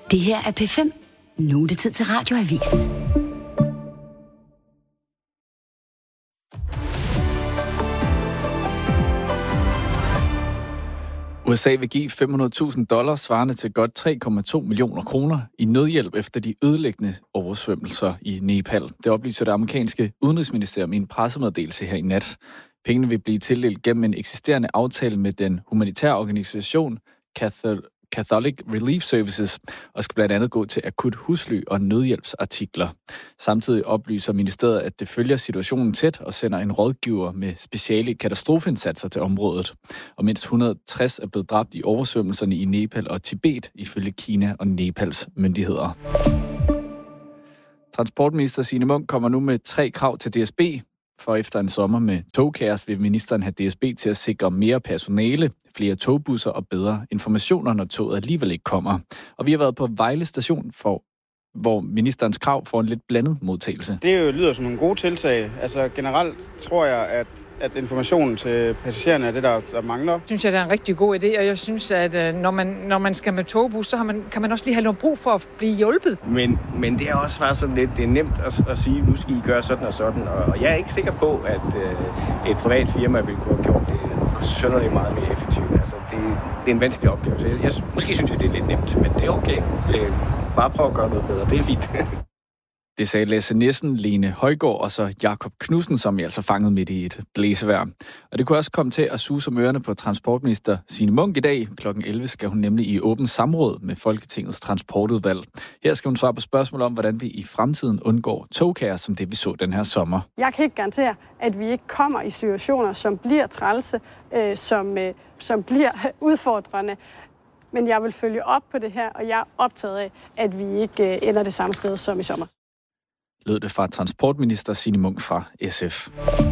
Det her er P5. Nu er det tid til Radioavis. USA vil give $500,000 svarende til godt 3,2 millioner kroner i nødhjælp efter de ødelæggende oversvømmelser i Nepal. Det oplyser det amerikanske udenrigsministerium i en pressemeddelelse her i nat. Pengene vil blive tildelt gennem en eksisterende aftale med den humanitære organisation Catholic Relief Services og skal blandt andet gå til akut husly og nødhjælpsartikler. Samtidig oplyser ministeriet, at det følger situationen tæt og sender en rådgiver med speciale katastrofeindsatser til området. Og mindst 160 er blevet dræbt i oversvømmelserne i Nepal og Tibet, ifølge Kina og Nepals myndigheder. Transportminister Signe Munk kommer nu med 3 krav til DSB. For efter en sommer med togkaos vil ministeren have DSB til at sikre mere personale, flere togbusser og bedre informationer, når toget alligevel ikke kommer. Og vi har været på Vejle Station, hvor ministerens krav får en lidt blandet modtagelse. Det lyder som nogle gode tiltag. Altså generelt tror jeg, at informationen til passagererne er det, der mangler. Synes jeg, det er en rigtig god idé, og jeg synes, at når man skal med togbus, så kan man også lige have noget brug for at blive hjulpet. Men det er også bare sådan lidt, det er nemt at sige, nu skal I gøre sådan og sådan, og jeg er ikke sikker på, at et privat firma vil kunne have gjort det synderligt meget mere effektivt. Altså, det er en vanskelig opgave, så måske synes jeg, det er lidt nemt, men det er okay. Bare prøv at gøre noget bedre, det er fint. Det sagde Lasse Nielsen, Lene Højgaard og så Jakob Knudsen, som er altså fanget midt i et blæsevejr. Og det kunne også komme til at suse om ørerne på transportminister Signe Munk i dag. Klokken 11 skal hun nemlig i åbent samråd med Folketingets transportudvalg. Her skal hun svare på spørgsmål om, hvordan vi i fremtiden undgår togkaos, som det vi så den her sommer. Jeg kan ikke garantere, at vi ikke kommer i situationer, som bliver trælse, som bliver udfordrende. Men jeg vil følge op på det her, og jeg er optaget af, at vi ikke ender det samme sted som i sommer. Lød det fra transportminister Signe Munk fra SF.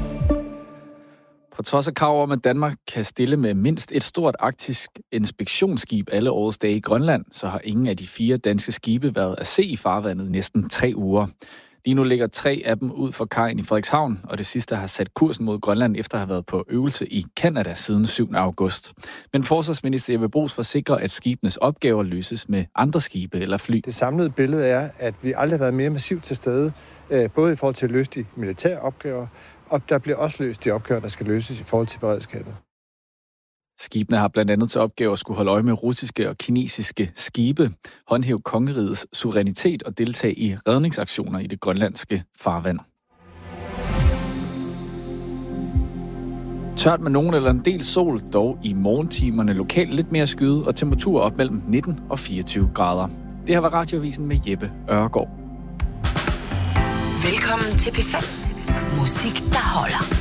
På trods af krav om, at Danmark kan stille med mindst et stort arktisk inspektionsskib alle årets dage i Grønland, så har ingen af de 4 danske skibe været at se i farvandet næsten 3 uger. Lige nu ligger 3 af dem ud for kajen i Frederikshavn, og det sidste har sat kursen mod Grønland efter at have været på øvelse i Canada siden 7. august. Men forsvarsminister Jeppe Bruus forsikrer, at skibenes opgaver løses med andre skibe eller fly. Det samlede billede er, at vi aldrig har været mere massivt til stede, både i forhold til at løse de militære opgaver, og der bliver også løst de opgaver, der skal løses i forhold til beredskabet. Skibene har blandt andet til opgave at skulle holde øje med russiske og kinesiske skibe, håndhæve kongerigets suverænitet og deltage i redningsaktioner i det grønlandske farvand. Tørt med nogen eller en del sol, dog i morgentimerne lokalt lidt mere skyet og temperaturer op mellem 19 og 24 grader. Det her var Radioavisen med Jeppe Ørgaard. Velkommen til P5. Musik, der holder.